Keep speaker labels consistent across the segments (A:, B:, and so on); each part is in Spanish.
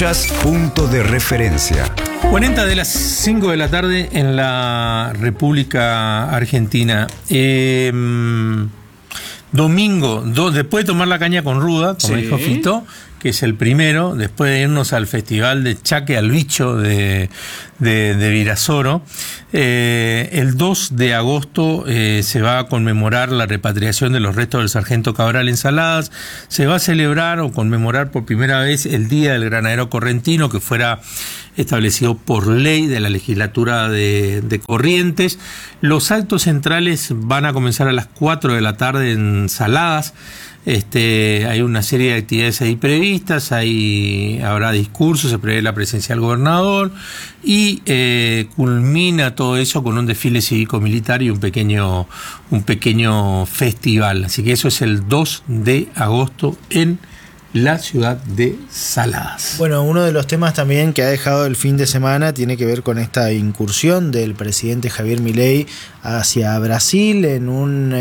A: Escuchas Punto de Referencia.
B: 40 de las 5 de la tarde en la República Argentina. Domingo, después de tomar la caña con ruda, como dijo Fito, que es el primero, después de irnos al festival de Chaque al Bicho de Virasoro, el 2 de agosto se va a conmemorar la repatriación de los restos del sargento Cabral en Saladas. Se va a celebrar o conmemorar por primera vez el Día del Granadero Correntino, que fuera establecido por ley de la legislatura de Corrientes. Los actos centrales van a comenzar a las 4 de la tarde en Saladas. Hay una serie de actividades ahí previstas, habrá discursos, se prevé la presencia del gobernador y culmina todo eso con un desfile cívico-militar y un pequeño festival. Así que eso es el 2 de agosto en la ciudad de Saladas.
C: Bueno, uno de los temas también que ha dejado el fin de semana tiene que ver con esta incursión del presidente Javier Milei hacia Brasil en un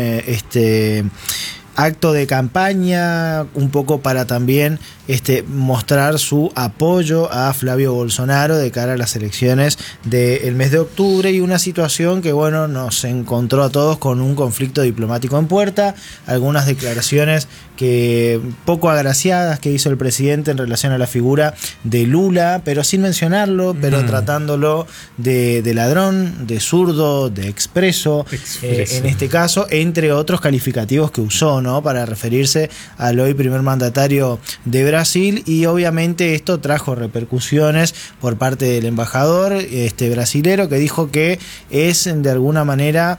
C: acto de campaña, un poco para también mostrar su apoyo a Flavio Bolsonaro de cara a las elecciones del mes de octubre, y una situación que, bueno, nos encontró a todos con un conflicto diplomático en puerta, algunas declaraciones que poco agraciadas que hizo el presidente en relación a la figura de Lula, pero sin mencionarlo, pero tratándolo de ladrón, de zurdo, de expreso. En este caso, entre otros calificativos que usó, ¿no?, para referirse al hoy primer mandatario de Brasil, y obviamente esto trajo repercusiones por parte del embajador brasilero, que dijo que es de alguna manera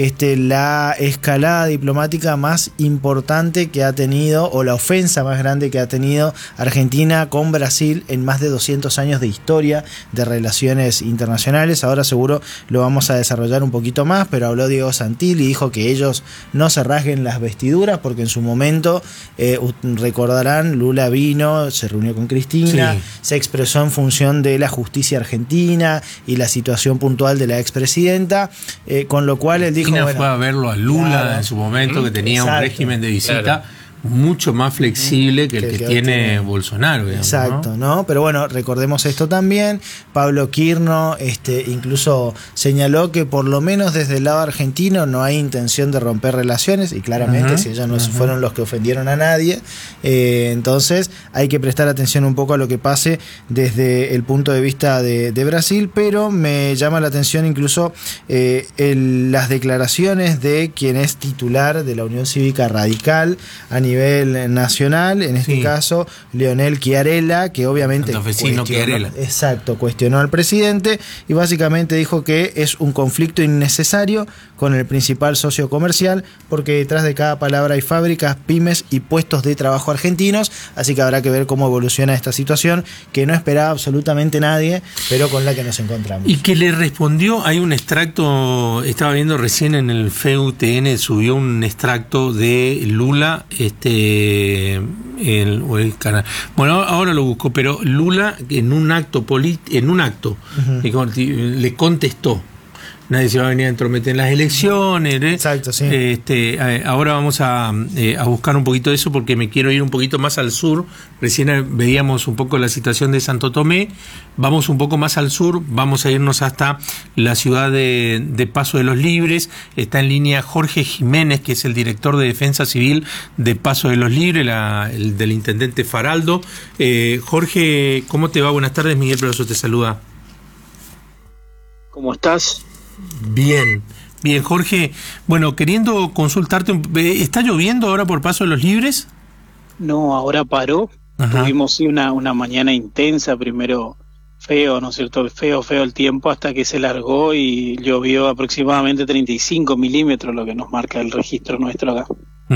C: la escalada diplomática más importante que ha tenido, o la ofensa más grande que ha tenido Argentina con Brasil en más de 200 años de historia de relaciones internacionales. Ahora seguro lo vamos a desarrollar un poquito más, pero habló Diego Santilli y dijo que ellos no se rasguen las vestiduras, porque en su momento, recordarán, Lula vino, se reunió con Cristina, se expresó en función de la justicia argentina y la situación puntual de la expresidenta, con lo cual él dijo...
B: Cristina fue a verlo a Lula en su momento, que tenía un régimen de visita mucho más flexible que el que tiene Bolsonaro, digamos,
C: exacto, ¿no? Pero bueno, recordemos esto también. Pablo Quirno incluso señaló que por lo menos desde el lado argentino no hay intención de romper relaciones, y claramente si ellos no fueron los que ofendieron a nadie, entonces hay que prestar atención un poco a lo que pase desde el punto de vista de Brasil. Pero me llama la atención incluso las declaraciones de quien es titular de la Unión Cívica Radical a nivel nacional, en este caso Leonel Chiarella, que obviamente cuestionó al presidente y básicamente dijo que es un conflicto innecesario con el principal socio comercial, porque detrás de cada palabra hay fábricas, pymes y puestos de trabajo argentinos. Así que habrá que ver cómo evoluciona esta situación, que no esperaba absolutamente nadie, pero con la que nos encontramos.
B: Y que le respondió, hay un extracto, estaba viendo recién en el FEUTN, subió un extracto de Lula, el canal. Bueno, ahora lo busco, pero Lula en un acto le contestó: nadie se va a venir a entrometer en las elecciones.
C: Exacto, sí.
B: Ahora vamos a buscar un poquito de eso, porque me quiero ir un poquito más al sur. Recién veíamos un poco la situación de Santo Tomé. Vamos un poco más al sur, vamos a irnos hasta la ciudad de Paso de los Libres. Está en línea Jorge Jiménez, que es el director de Defensa Civil de Paso de los Libres, el del intendente Faraldo. Jorge, ¿cómo te va? Buenas tardes, Miguel Peroso te saluda.
D: ¿Cómo estás?
B: Bien, Jorge. Bueno, queriendo consultarte, ¿está lloviendo ahora por Paso de los Libres?
D: No, ahora paró. Tuvimos una mañana intensa, primero feo, ¿no es cierto? Feo el tiempo, hasta que se largó y llovió aproximadamente 35 milímetros, lo que nos marca el registro nuestro acá.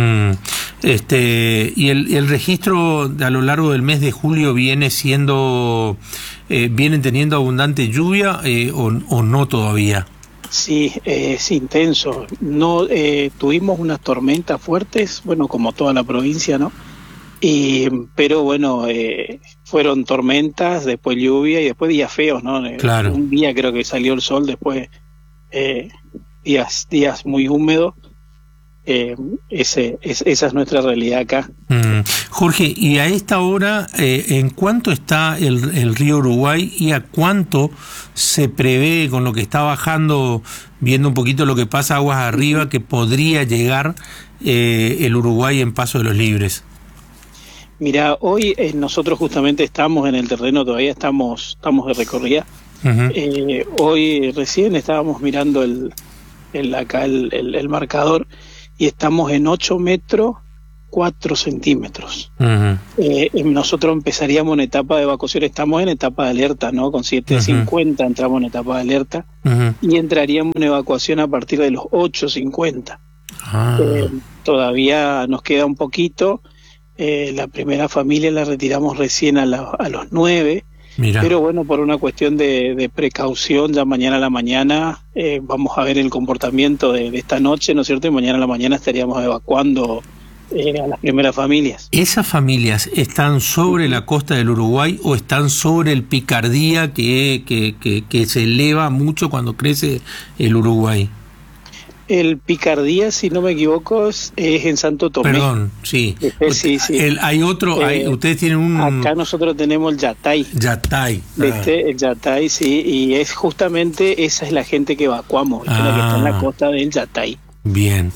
B: Y el registro a lo largo del mes de julio vienen teniendo abundante lluvia, o no todavía.
D: Sí, es intenso. No, tuvimos unas tormentas fuertes, bueno, como toda la provincia, ¿no? Pero bueno, fueron tormentas, después lluvia y después días feos, ¿no?
B: Claro.
D: Un día creo que salió el sol, después días muy húmedos. esa es nuestra realidad acá.
B: Jorge, y a esta hora, ¿en cuánto está el río Uruguay y a cuánto se prevé con lo que está bajando, viendo un poquito lo que pasa aguas arriba, que podría llegar el Uruguay en Paso de los Libres?
D: Mira, hoy nosotros justamente estamos en el terreno, todavía estamos de recorrida. Hoy recién estábamos mirando el marcador y estamos en 8 metros 4 centímetros. Nosotros empezaríamos en etapa de evacuación, estamos en etapa de alerta, ¿no? Con 7:50 entramos en etapa de alerta y entraríamos en evacuación a partir de los 8:50. Todavía nos queda un poquito. La primera familia la retiramos recién a los 9. Mirá. Pero bueno, por una cuestión de precaución, ya mañana a la mañana vamos a ver el comportamiento de esta noche, ¿no es cierto? Y mañana a la mañana estaríamos evacuando a las primeras familias. ¿Esas familias están sobre la costa del Uruguay o están sobre el Picardía que se eleva mucho cuando crece el Uruguay? El Picardía, si no me equivoco, es en Santo Tomé. Perdón, sí. Sí. Hay otro, ustedes tienen un... Acá nosotros tenemos el Yatay. Yatay. El Yatay, sí, y es justamente, esa es la gente que evacuamos, la que está en la costa del Yatay. Bien.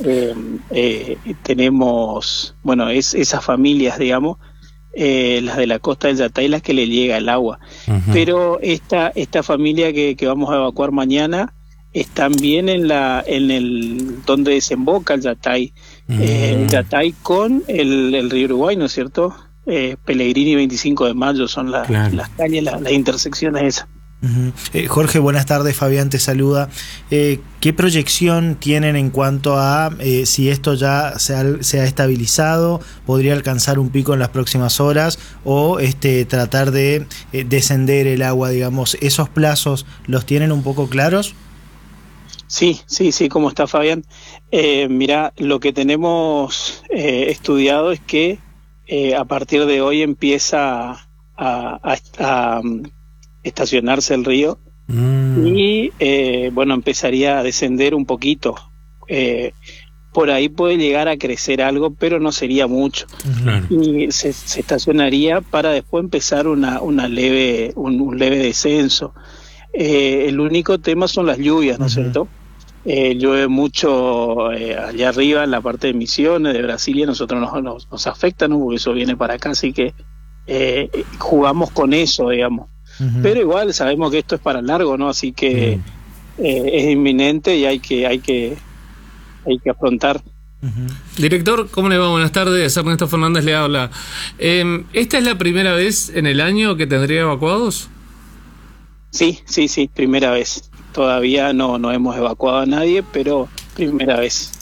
D: Tenemos, bueno, esas familias, digamos, las de la costa del Yatay, las que le llega el agua. Pero esta familia que vamos a evacuar mañana... están bien en el donde desemboca el Yatay, el Yatay con el río Uruguay, ¿no es cierto? Pellegrini y 25 de Mayo son las calles, las intersecciones esas.
C: Jorge, buenas tardes, Fabián te saluda. ¿Qué proyección tienen en cuanto a si esto ya se ha estabilizado, podría alcanzar un pico en las próximas horas o tratar de descender el agua, digamos? ¿Esos plazos los tienen un poco claros?
D: Sí, ¿cómo está, Fabián? Mira, lo que tenemos estudiado es que a partir de hoy empieza a estacionarse el río y, bueno, empezaría a descender un poquito. Por ahí puede llegar a crecer algo, pero no sería mucho. Y se estacionaría para después empezar un leve descenso. El único tema son las lluvias, ¿no es cierto? Llueve mucho allá arriba en la parte de Misiones, de Brasilia, nosotros nos afecta, ¿no? Porque eso viene para acá, así que jugamos con eso, digamos. Pero igual sabemos que esto es para largo, ¿no? Así que es inminente y hay que afrontar.
E: Director, ¿cómo le va? Buenas tardes, Ernesto Fernández le habla. ¿Esta es la primera vez en el año que tendría evacuados?
D: Sí, primera vez. Todavía no hemos evacuado a nadie, pero primera vez.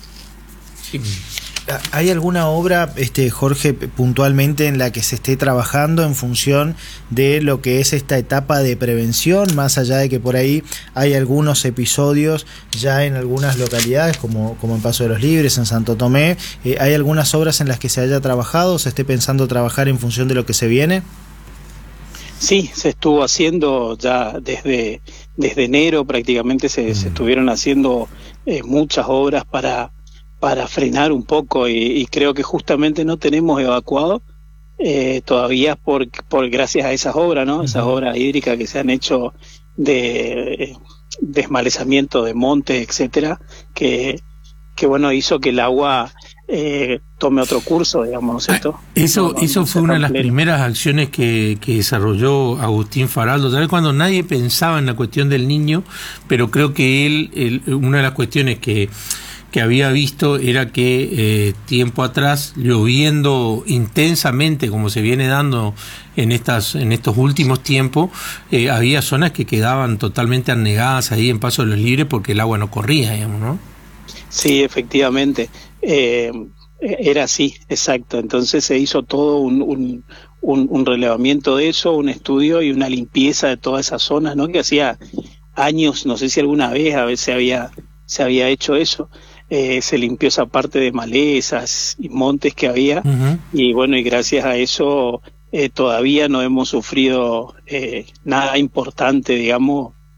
C: ¿Hay alguna obra, Jorge, puntualmente en la que se esté trabajando en función de lo que es esta etapa de prevención, más allá de que por ahí hay algunos episodios ya en algunas localidades, como en Paso de los Libres, en Santo Tomé? ¿Hay algunas obras en las que se haya trabajado, se esté pensando trabajar en función de lo que se viene?
D: Sí, se estuvo haciendo ya desde enero, prácticamente se estuvieron haciendo muchas obras para frenar un poco y creo que justamente no tenemos evacuado todavía por gracias a esas obras, ¿no? Esas obras hídricas que se han hecho de desmalezamiento de montes, etcétera, que bueno, hizo que el agua tome otro curso, digamos, ¿no es cierto?
B: Eso fue una de las primeras acciones que desarrolló Agustín Faraldo, tal vez cuando nadie pensaba en la cuestión del Niño, pero creo que él una de las cuestiones que había visto era que tiempo atrás, lloviendo intensamente como se viene dando en estos últimos tiempos, había zonas que quedaban totalmente anegadas ahí en Paso de los Libres porque el agua no corría, digamos, ¿no?
D: Sí, efectivamente. Era así, exacto. Entonces se hizo todo un relevamiento de eso, un estudio y una limpieza de todas esas zonas, ¿no? Que hacía años, no sé si alguna vez a veces se había hecho eso. Se limpió esa parte de malezas y montes que había y bueno, y gracias a eso todavía no hemos sufrido nada importante, digamos,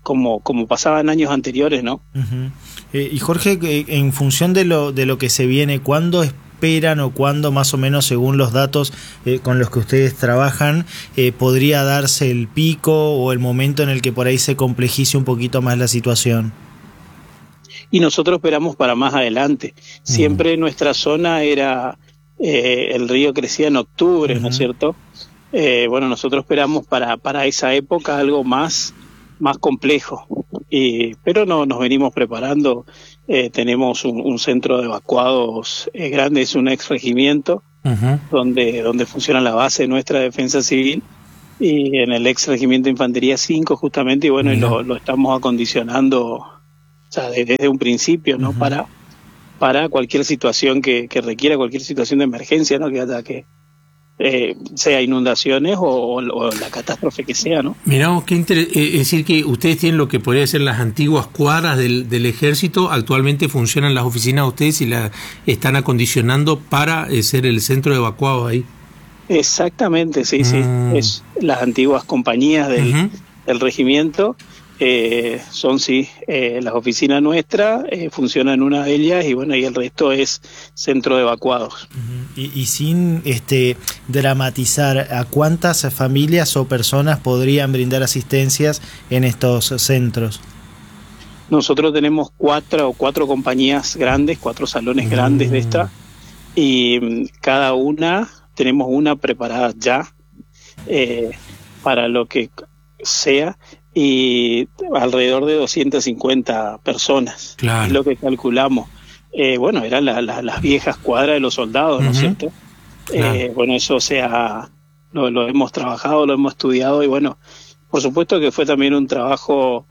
D: como pasaba en años anteriores, ¿no?
C: Y Jorge, en función de lo que se viene, ¿cuándo esperan o cuándo más o menos, según los datos con los que ustedes trabajan, podría darse el pico o el momento en el que por ahí se complejice un poquito más la situación?
D: Y nosotros esperamos para más adelante. Siempre nuestra zona era, el río crecía en octubre, ¿no es cierto? Bueno, nosotros esperamos para esa época algo más complejo, pero no nos venimos preparando. Tenemos un centro de evacuados grande, es un ex regimiento donde funciona la base de nuestra defensa civil, y en el ex regimiento de infantería 5 justamente, y bueno, y lo estamos acondicionando, o sea, desde un principio, ¿no? Para cualquier situación que requiera, cualquier situación de emergencia, ¿no? Que sea inundaciones o la catástrofe que sea, ¿no?
B: Mirá, es decir que ustedes tienen lo que podría ser las antiguas cuadras del ejército, actualmente funcionan las oficinas de ustedes y la están acondicionando para ser el centro de evacuados ahí.
D: Exactamente, sí. Es las antiguas compañías del regimiento. Son las oficinas nuestras, funcionan una de ellas, y bueno, y el resto es centro de evacuados.
C: Y sin dramatizar, ¿a cuántas familias o personas podrían brindar asistencias en estos centros?
D: Nosotros tenemos cuatro compañías grandes, 4 salones grandes de esta, y cada una tenemos una preparada ya para lo que sea, y alrededor de 250 personas, claro. Es lo que calculamos. Bueno, eran las viejas cuadras de los soldados, ¿no es cierto? Claro. Bueno, eso lo hemos trabajado, lo hemos estudiado, y bueno, por supuesto que fue también un trabajo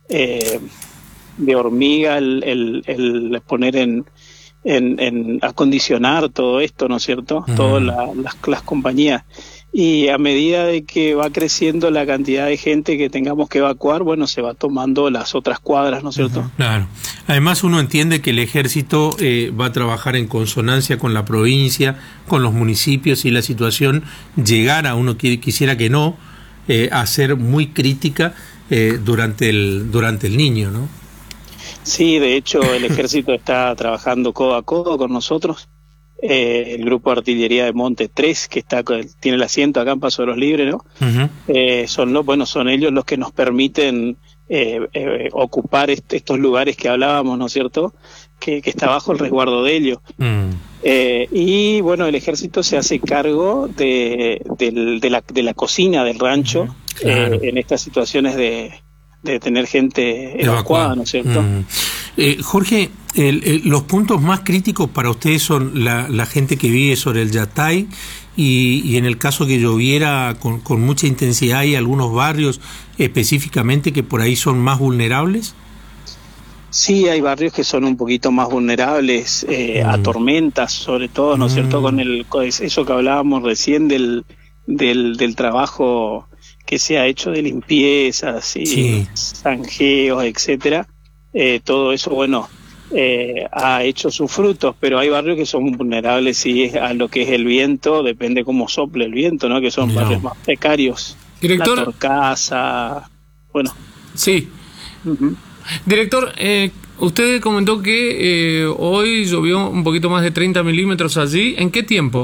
D: de hormiga el poner en acondicionar todo esto, ¿no es cierto? Todas las compañías. Y a medida de que va creciendo la cantidad de gente que tengamos que evacuar, bueno, se va tomando las otras cuadras, ¿no es cierto?
B: Claro. Además, uno entiende que el ejército va a trabajar en consonancia con la provincia, con los municipios, y la situación llegara, uno quisiera que no, a ser muy crítica durante el niño, ¿no?
D: Sí, de hecho, el ejército está trabajando codo a codo con nosotros. El grupo de artillería de Monte 3, que tiene el asiento acá en Paso de los Libres, ¿no? Son ellos los que nos permiten ocupar estos lugares que hablábamos, ¿no es cierto? Que está bajo el resguardo de ellos. Y bueno, el ejército se hace cargo de la cocina del rancho, claro. En estas situaciones de tener gente evacuada, ¿no es cierto?
B: Jorge, los puntos más críticos para ustedes son la gente que vive sobre el Yatay, y en el caso que lloviera con mucha intensidad, ¿hay algunos barrios específicamente que por ahí son más vulnerables?
D: Sí, hay barrios que son un poquito más vulnerables a tormentas, sobre todo, ¿no es cierto? Con eso que hablábamos recién del trabajo que se ha hecho de limpiezas y zanjeos, etcétera. Todo eso, bueno, ha hecho sus frutos, pero hay barrios que son vulnerables, sí, a lo que es el viento, depende cómo sople el viento, ¿no? Que son barrios más precarios.
E: Director.
D: La Torcasa, bueno.
E: Sí. Director, usted comentó que hoy llovió un poquito más de 30 milímetros allí. ¿En qué tiempo?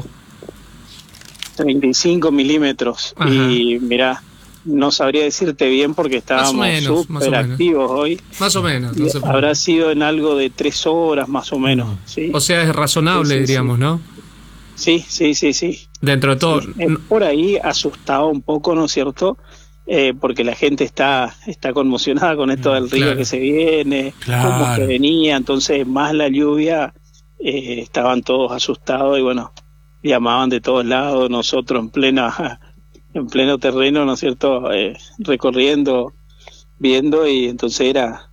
D: 35 milímetros. Ajá. Y mirá, no sabría decirte bien porque estábamos súper activos hoy.
E: Más o menos.
D: No habrá sido en algo de 3 horas más o menos. ¿Sí?
E: O sea, es razonable, diríamos, ¿no?
D: Sí.
E: Dentro de todo.
D: Sí, por ahí asustado un poco, ¿no es cierto? Porque la gente está conmocionada con esto del río, claro, que se viene, cómo que venía, entonces más la lluvia, estaban todos asustados y bueno, llamaban de todos lados, nosotros en pleno terreno, ¿no es cierto? Recorriendo, viendo, y entonces era...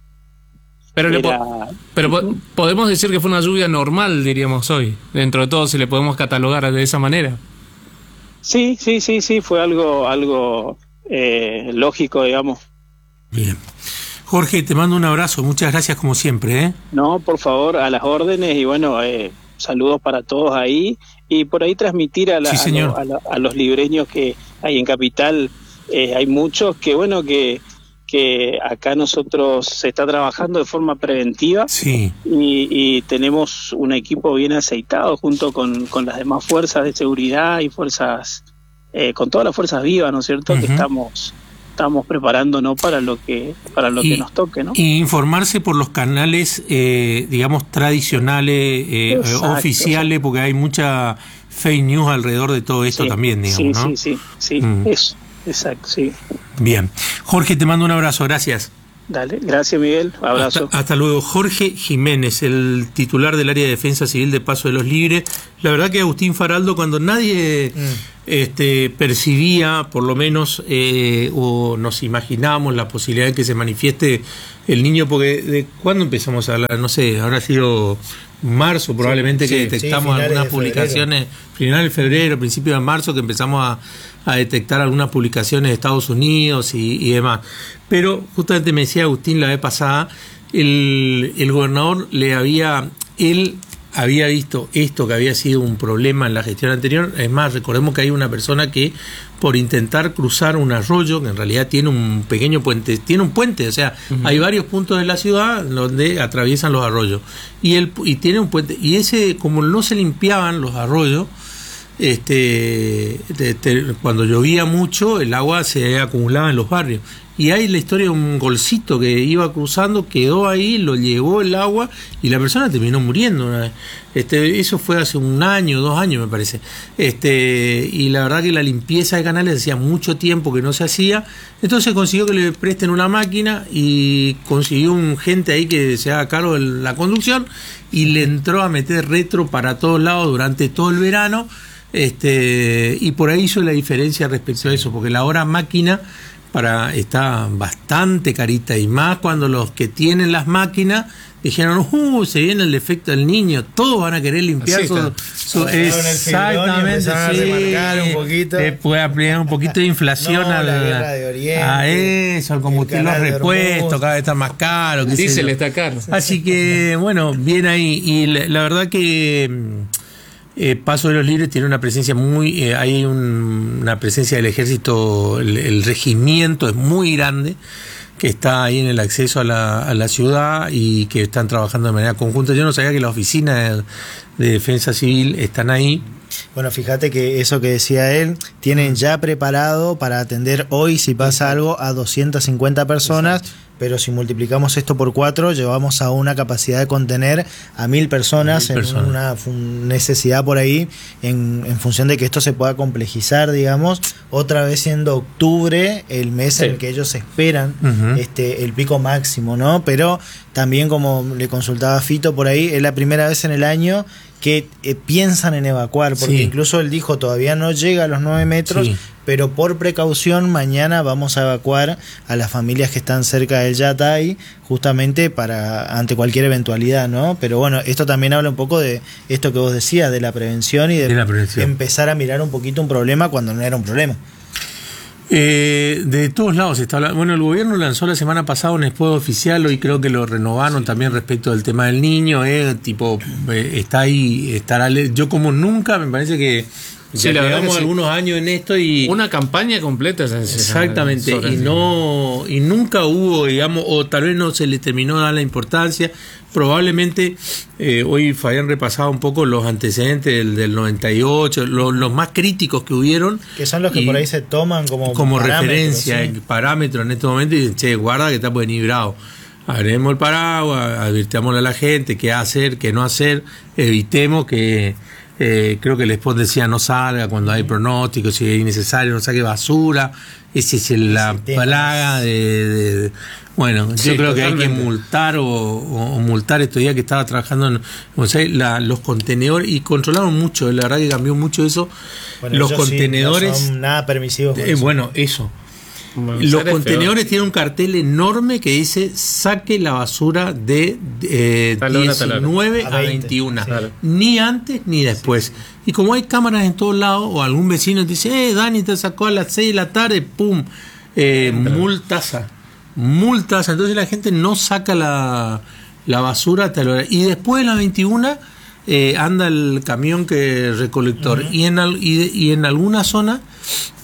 E: Pero podemos decir que fue una lluvia normal, diríamos hoy, dentro de todo, si le podemos catalogar de esa manera.
D: Sí, fue algo lógico, digamos.
B: Bien. Jorge, te mando un abrazo, muchas gracias como siempre.
D: No, por favor, a las órdenes, y bueno, saludos para todos ahí, y por ahí transmitir a los libreños que hay en Capital, hay muchos que bueno, que que acá nosotros se está trabajando de forma preventiva,
B: sí,
D: y tenemos un equipo bien aceitado junto con las demás fuerzas de seguridad y fuerzas, con todas las fuerzas vivas, ¿no es cierto?, que estamos preparándonos para lo que nos toque, ¿no?
B: Y informarse por los canales, digamos, tradicionales, oficiales, porque hay mucha fake news alrededor de todo esto también, digamos, ¿no?
D: Sí, eso, exacto, sí.
B: Bien. Jorge, te mando un abrazo, gracias.
D: Dale, gracias Miguel, abrazo.
B: Hasta luego. Jorge Jiménez, el titular del área de defensa civil de Paso de los Libres. La verdad que Agustín Faraldo, cuando nadie percibía, por lo menos, o nos imaginábamos la posibilidad de que se manifieste el niño, porque ¿de cuándo empezamos a hablar? No sé, habrá sido marzo probablemente, que detectamos algunas publicaciones, finales de febrero, principios de marzo, que empezamos a detectar algunas publicaciones de Estados Unidos y demás. Pero justamente me decía Agustín la vez pasada, el gobernador él había visto esto, que había sido un problema en la gestión anterior. Es más, recordemos que hay una persona que, por intentar cruzar un arroyo, que en realidad tiene un pequeño puente, o sea, hay varios puntos de la ciudad donde atraviesan los arroyos, y tiene un puente, y ese, como no se limpiaban los arroyos, cuando llovía mucho, el agua se acumulaba en los barrios. Y hay la historia de un golcito que iba cruzando, quedó ahí, lo llevó el agua y la persona terminó muriendo una vez. Eso fue hace 1 año, 2 años me parece. Y la verdad que la limpieza de canales hacía mucho tiempo que no se hacía. Entonces consiguió que le presten una máquina y consiguió un gente ahí que se haga cargo de la conducción, y le entró a meter retro para todos lados durante todo el verano. Y por ahí hizo la diferencia respecto a eso, porque la hora máquina está bastante carita, y más cuando los que tienen las máquinas dijeron, se viene el defecto del niño, todos van a querer limpiar exactamente,
C: un poquito.
B: Puede aplicar un poquito de inflación a eso, al combustible repuesto, cada vez está más caro,
E: diésel está caro.
B: Así que bueno, bien ahí. Y la verdad que Paso de los Libres tiene una presencia hay una presencia del ejército, el regimiento es muy grande, que está ahí en el acceso a la ciudad, y que están trabajando de manera conjunta. Yo no sabía que las oficinas de defensa civil están ahí.
C: Bueno, fíjate que eso que decía él, tienen ya preparado para atender hoy, si pasa algo, a 250 personas. Exacto. Pero si multiplicamos esto por 4, llevamos a una capacidad de contener a 1.000 personas, en una necesidad por ahí, en función de que esto se pueda complejizar, digamos, otra vez siendo octubre el mes en el que ellos esperan el pico máximo, ¿no? Pero también, como le consultaba Fito por ahí, es la primera vez en el año que piensan en evacuar, porque incluso él dijo, todavía no llega a los 9 metros, pero por precaución mañana vamos a evacuar a las familias que están cerca del Yatay, justamente ante cualquier eventualidad, ¿no? Pero bueno, esto también habla un poco de esto que vos decías, de la prevención y de empezar a mirar un poquito un problema cuando no era un problema.
B: De todos lados se está hablando. Bueno, el gobierno lanzó la semana pasada un spot oficial, hoy creo que lo renovaron también respecto del tema del niño, está ahí, estará. Yo como nunca, me parece que ya llevamos algunos años en esto, y
E: una campaña completa.
B: Exactamente, y nunca hubo, digamos, o tal vez no se le terminó de dar la importancia. Probablemente hoy Fabián repasaba un poco los antecedentes del 98, los más críticos que hubieron,
C: que son los que por ahí se toman como
B: referencia, parámetro en este momento, y dicen, che, guarda que está por venir bravo. Abrimos el paraguas, advirtámosle a la gente qué hacer, qué no hacer, evitemos que creo que el spot decía no salga cuando hay pronósticos, si es innecesario no saque basura. Esa es la plaga de bueno, yo creo que hay que multar o multar. Estos días que estaba trabajando los contenedores, y controlaron mucho, la verdad que cambió mucho eso.
C: Bueno,
B: los contenedores
C: no son nada permisivos con
B: eso. Los contenedores tienen un cartel enorme que dice saque la basura de 19 a 21, ni antes ni después. Y como hay cámaras en todos lados, o algún vecino te dice, Dani te sacó a las 6 de la tarde, pum, multaza. Entonces la gente no saca la basura hasta la hora. Y después de las 21 anda el camión recolector. Y en alguna zona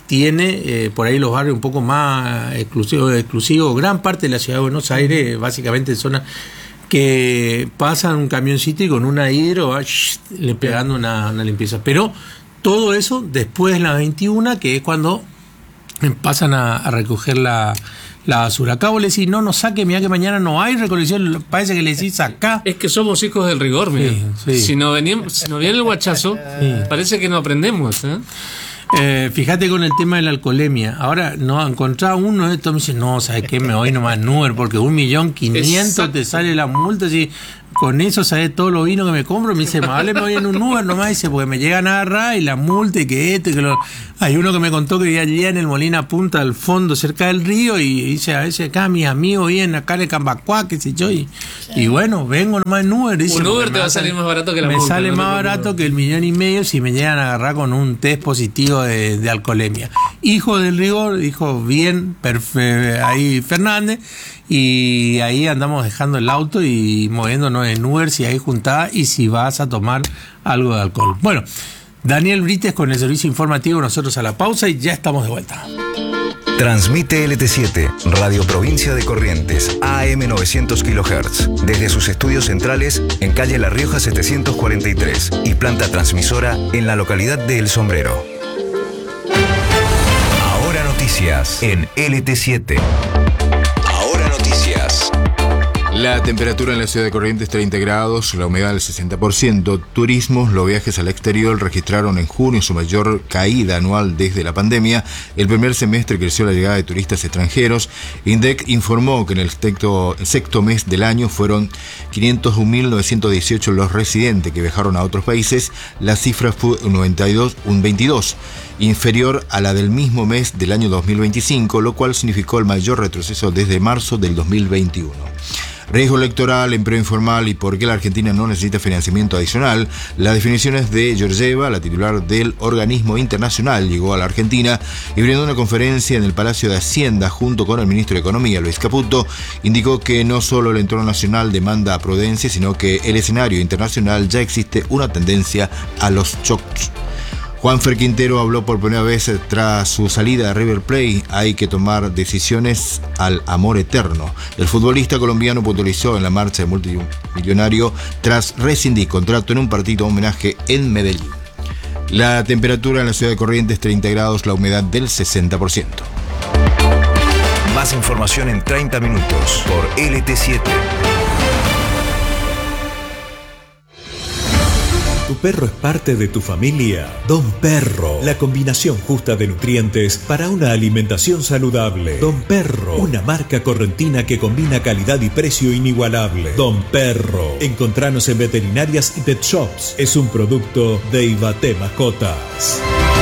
B: tiene por ahí los barrios un poco más exclusivos. Gran parte de la ciudad de Buenos Aires, básicamente zona que pasan un camioncito y con una hidro le pegando una limpieza. Pero todo eso después de las 21, que es cuando pasan a recoger la basura. Acá vos le decís, no saque, mirá que mañana no hay recolección, parece que le decís acá.
E: Es que somos hijos del rigor, mira.
B: Sí.
E: Si nos viene el guachazo, parece que no aprendemos,
B: Fíjate con el tema de la alcoholemia. Ahora no encontraba uno de estos, me dice, no, ¿sabes qué? Me voy nomás en Uber porque 1.500.000 te sale la multa. Así, con eso, ¿sabes? Todo lo vino que me compro. Me dice, vale, me voy en un Uber nomás. Dice, porque me llegan a agarrar y la multa y que que lo. Hay uno que me contó que vivía allí en el Molina Punta, al fondo, cerca del río, y dice, a veces acá mis amigos vienen acá en el Cambacuá, qué sé yo, y bueno, vengo nomás en Uber. Dice,
E: un Uber te va a salir más barato que la multa.
B: Me sale más barato que el 1,5 millones si me llegan a agarrar con un test positivo de alcoholemia. Hijo del rigor, dijo bien, ahí Fernández, y ahí andamos dejando el auto y moviéndonos en Uber si hay juntada y si vas a tomar algo de alcohol. Bueno, Daniel Brites con el servicio informativo, nosotros a la pausa y ya estamos de vuelta.
A: Transmite LT7, Radio Provincia de Corrientes, AM 900 kHz, desde sus estudios centrales en calle La Rioja 743 y planta transmisora en la localidad de El Sombrero. Ahora noticias en LT7. Ahora noticias.
F: La temperatura en la ciudad de Corrientes 30 grados, la humedad del 60%. Turismo, los viajes al exterior registraron en junio su mayor caída anual desde la pandemia. El primer semestre creció la llegada de turistas extranjeros. INDEC informó que en el sexto mes del año fueron 501.918 los residentes que viajaron a otros países. La cifra fue un 22, inferior a la del mismo mes del año 2025, lo cual significó el mayor retroceso desde marzo del 2021. Riesgo electoral, empleo informal y por qué la Argentina no necesita financiamiento adicional. Las definiciones de Georgieva, la titular del organismo internacional, llegó a la Argentina y brindó una conferencia en el Palacio de Hacienda junto con el ministro de Economía, Luis Caputo. Indicó que no solo el entorno nacional demanda prudencia, sino que el escenario internacional ya existe una tendencia a los shocks. Juanfer Quintero habló por primera vez tras su salida de River Plate. Hay que tomar decisiones al amor eterno. El futbolista colombiano puntualizó en la marcha de multimillonario tras rescindir contrato en un partido homenaje en Medellín. La temperatura en la ciudad de Corrientes 30 grados, la humedad del 60%.
A: Más información en 30 minutos por LT7.
G: ¿Tu perro es parte de tu familia? Don Perro, la combinación justa de nutrientes para una alimentación saludable. Don Perro, una marca correntina que combina calidad y precio inigualable. Don Perro, encontranos en veterinarias y pet shops. Es un producto de Ibaté Mascotas.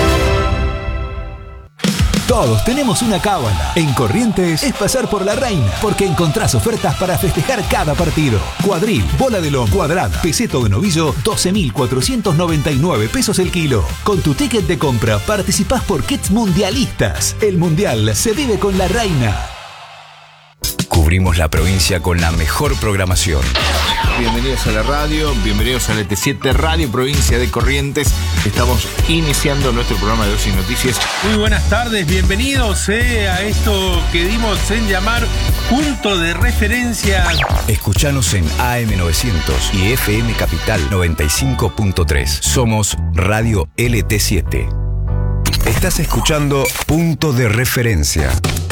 H: Todos tenemos una cábala. En Corrientes es pasar por la reina, porque encontrás ofertas para festejar cada partido. Cuadril, bola de lomo, cuadrada, peseto de novillo, 12.499 pesos el kilo. Con tu ticket de compra participás por kits mundialistas. El mundial se vive con la reina.
A: Cubrimos la provincia con la mejor programación.
F: Bienvenidos a la radio, bienvenidos a LT7 Radio Provincia de Corrientes. Estamos iniciando nuestro programa de Dosis Noticias.
B: Muy buenas tardes, bienvenidos a esto que dimos en llamar Punto de Referencia.
A: Escuchanos en AM 900 y FM Capital 95.3. Somos Radio LT7. Estás escuchando Punto de Referencia.